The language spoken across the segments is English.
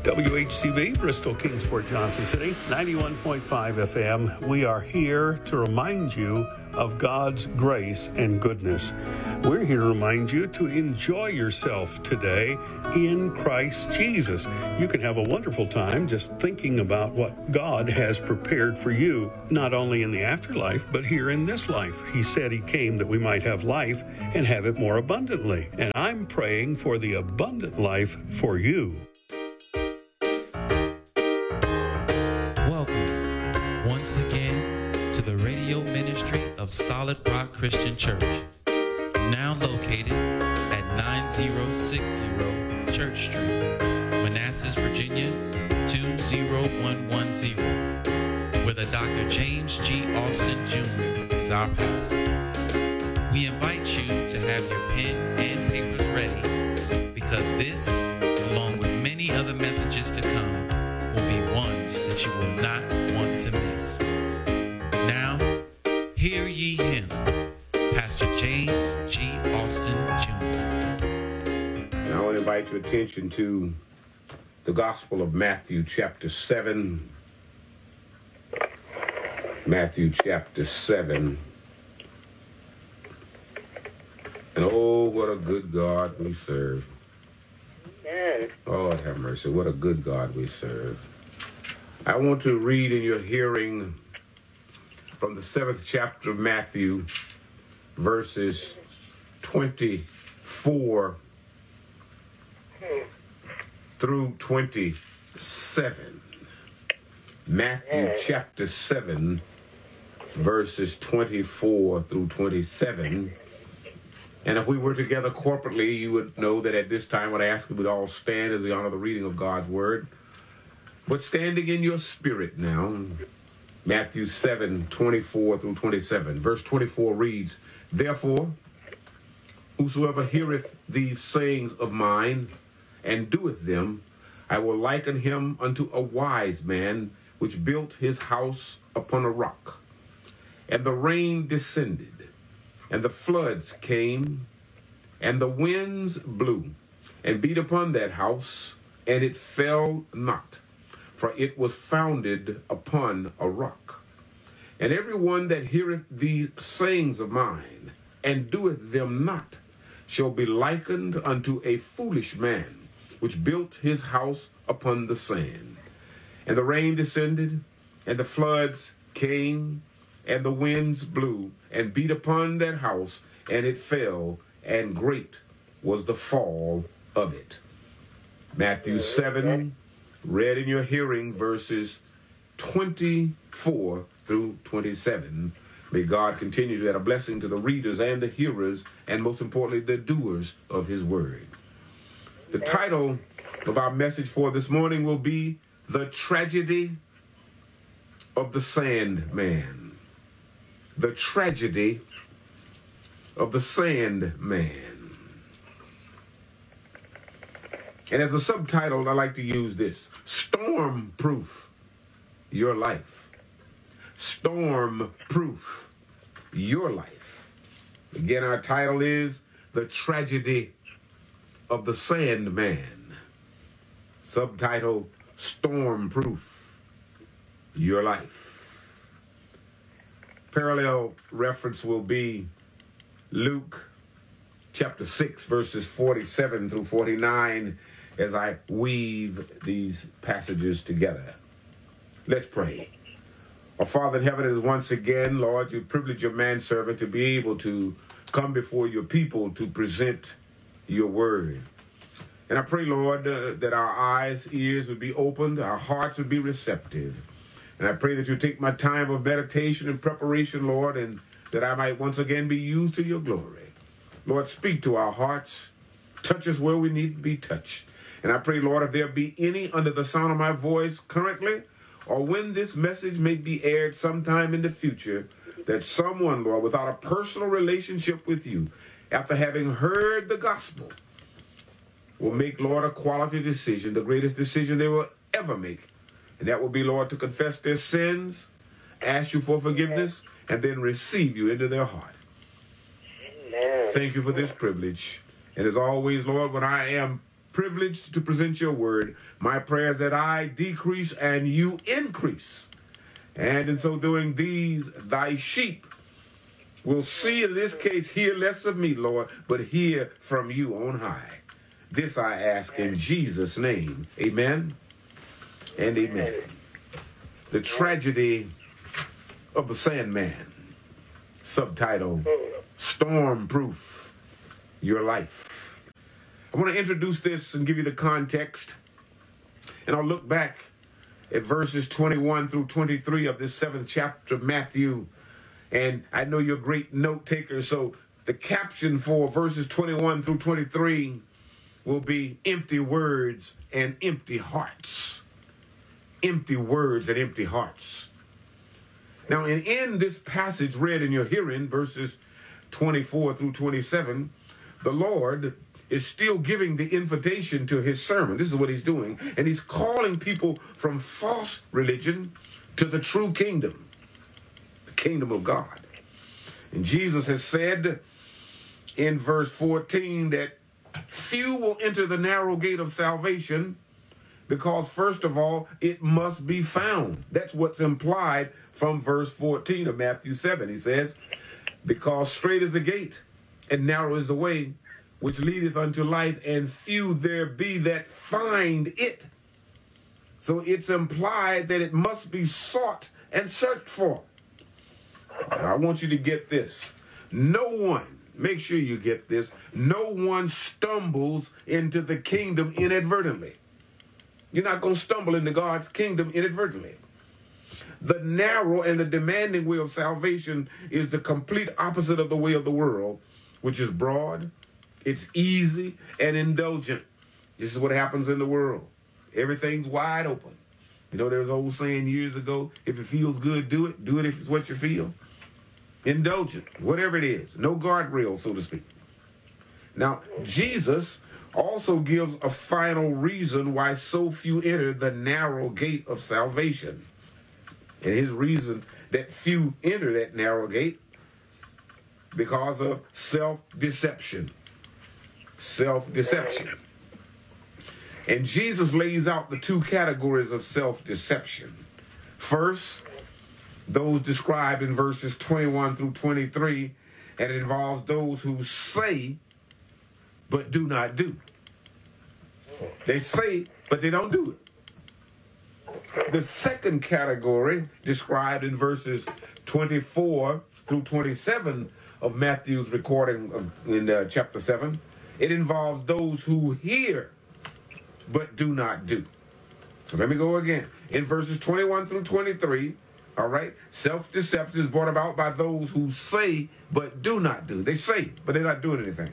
WHCB, Bristol, Kingsport, Johnson City, 91.5 FM. We are here to remind you of God's grace and goodness. We're here to remind you to enjoy yourself today in Christ Jesus. You can have a wonderful time just thinking about what God has prepared for you, not only in the afterlife, but here in this life. He said He came that we might have life and have it more abundantly. And I'm praying for the abundant life for you. Welcome once again to the radio ministry of Solid Rock Christian Church, now located at 9060 Church Street, Manassas, Virginia 20110, where the Dr. James G. Austin Jr. is our pastor. We invite you to have your pen and papers ready, because this, along with many other messages to come, will be ones that you will not want to miss. Now, hear ye him, Pastor James G. Austin Jr. And I want to invite your attention to the Gospel of Matthew, chapter 7. Matthew, chapter 7. And oh, what a good God we serve. Amen. Lord have mercy, what a good God we serve. I want to read in your hearing from the 7th chapter of Matthew, verses 24 through 27. Matthew chapter 7, verses 24 through 27. And if we were together corporately, you would know that at this time what I ask you would all stand as we honor the reading of God's word. But standing in your spirit now, Matthew 7, 24 through 27. Verse 24 reads, "Therefore, whosoever heareth these sayings of mine, and doeth them, I will liken him unto a wise man, which built his house upon a rock. And the rain descended, and the floods came, and the winds blew, and beat upon that house, and it fell not, for it was founded upon a rock. And every one that heareth these sayings of mine, and doeth them not, shall be likened unto a foolish man, which built his house upon the sand. And the rain descended, and the floods came, and the winds blew, and beat upon that house, and it fell, and great was the fall of it." Matthew 7, read in your hearing, verses 24 through 27. May God continue to add a blessing to the readers and the hearers, and most importantly, the doers of his word. The title of our message for this morning will be "The Tragedy of the Sandman." The tragedy of the Sandman. And as a subtitle, I like to use this: Storm-proof your life. Storm-proof your life. Again, our title is "The Tragedy of the Sandman." Subtitle: Storm-proof your life. Parallel reference will be Luke chapter 6, verses 47 through 49, as I weave these passages together. Let's pray. Our Father in heaven, it is once again, Lord, you privilege your manservant to be able to come before your people to present your word. And I pray, Lord, that our eyes, ears would be opened, our hearts would be receptive. And I pray that you take my time of meditation and preparation, Lord, and that I might once again be used to your glory. Lord, speak to our hearts. Touch us where we need to be touched. And I pray, Lord, if there be any under the sound of my voice currently, or when this message may be aired sometime in the future, that someone, Lord, without a personal relationship with you, after having heard the gospel, will make, Lord, a quality decision, the greatest decision they will ever make. And that will be, Lord, to confess their sins, ask you for forgiveness, and then receive you into their heart. Amen. Thank you for this privilege. And as always, Lord, when I am privileged to present your word. My prayer is that I decrease and you increase. And in so doing, these thy sheep will see, in this case, hear less of me, Lord, but hear from you on high. This I ask in Jesus' name. Amen and amen. The Tragedy of the Sandman. Subtitle, Stormproof Your Life. I want to introduce this and give you the context. And I'll look back at verses 21 through 23 of this 7th chapter of Matthew. And I know you're great note takers, so the caption for verses 21 through 23 will be empty words and empty hearts. Empty words and empty hearts. Now, in this passage read in your hearing, verses 24 through 27, the Lord is still giving the invitation to his sermon. This is what he's doing. And he's calling people from false religion to the true kingdom, the kingdom of God. And Jesus has said in verse 14 that few will enter the narrow gate of salvation because, first of all, it must be found. That's what's implied from verse 14 of Matthew 7. He says, because straight is the gate and narrow is the way which leadeth unto life, and few there be that find it. So it's implied that it must be sought and searched for. Now, I want you to get this. No one, make sure you get this, no one stumbles into the kingdom inadvertently. You're not going to stumble into God's kingdom inadvertently. The narrow and the demanding way of salvation is the complete opposite of the way of the world, which is broad, it's easy, and indulgent. This is what happens in the world. Everything's wide open. You know, there was an old saying years ago, if it feels good, do it. Do it if it's what you feel. Indulgent, whatever it is. No guardrail, so to speak. Now, Jesus also gives a final reason why so few enter the narrow gate of salvation. And his reason that few enter that narrow gate because of self-deception. Self-deception. And Jesus lays out the two categories of self-deception. First, those described in verses 21 through 23, and it involves those who say but do not do. They say, but they don't do it. The second category, described in verses 24 through 27 of Matthew's recording in chapter 7, it involves those who hear but do not do. So let me go again. In verses 21 through 23, all right, self-deception is brought about by those who say but do not do. They say, but they're not doing anything.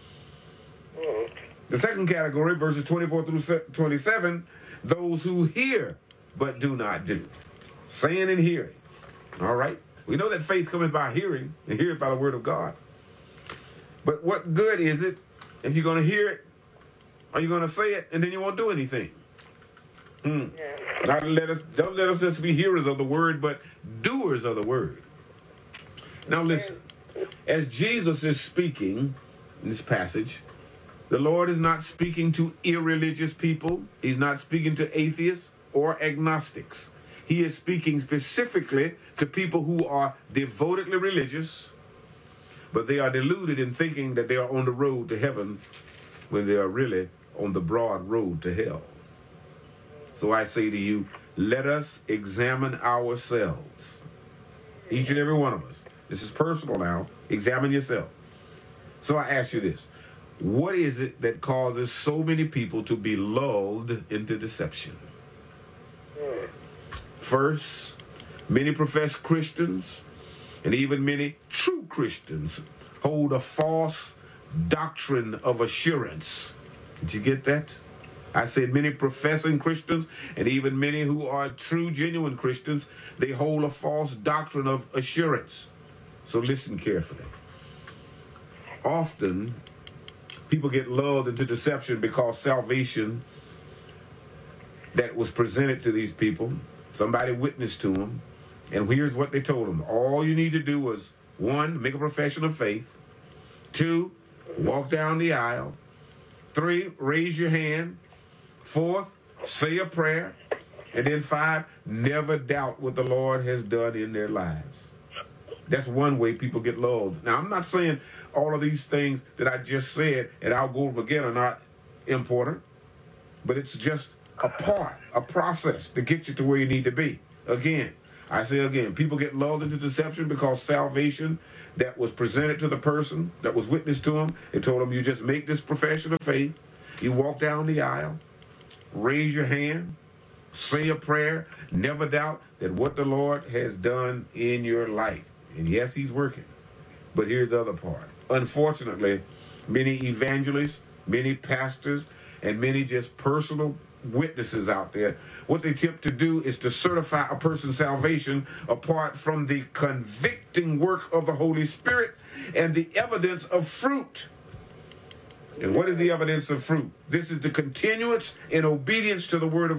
The second category, verses 24 through 27, those who hear but do not do. Saying and hearing. All right? We know that faith cometh by hearing, and heareth by the word of God. But what good is it if you're going to hear it, or you're going to say it, and then you won't do anything? Don't let us just be hearers of the word, but doers of the word. Now listen, as Jesus is speaking in this passage, the Lord is not speaking to irreligious people. He's not speaking to atheists or agnostics. He is speaking specifically to people who are devotedly religious, but they are deluded in thinking that they are on the road to heaven when they are really on the broad road to hell. So I say to you, let us examine ourselves. Each and every one of us. This is personal now. Examine yourself. So I ask you this. What is it that causes so many people to be lulled into deception? First, many professed Christians and even many true Christians hold a false doctrine of assurance. Did you get that? I said many professing Christians and even many who are true, genuine Christians, they hold a false doctrine of assurance. So listen carefully. Often, people get lulled into deception because salvation that was presented to these people, somebody witnessed to them, and here's what they told them. All you need to do was, 1, make a profession of faith. 2, walk down the aisle. 3, raise your hand. 4th, say a prayer. And then 5, never doubt what the Lord has done in their lives. That's one way people get lulled. Now, I'm not saying all of these things that I just said and I'll go over again are not important, but it's just a part, a process to get you to where you need to be. Again, I say again, people get lulled into deception because salvation that was presented to the person, that was witnessed to him, it told him, you just make this profession of faith, you walk down the aisle, raise your hand, say a prayer, never doubt that what the Lord has done in your life. And yes, he's working. But here's the other part. Unfortunately, many evangelists, many pastors, and many just personal witnesses out there, what they attempt to do is to certify a person's salvation apart from the convicting work of the Holy Spirit and the evidence of fruit. And what is the evidence of fruit? This is the continuance in obedience to the word of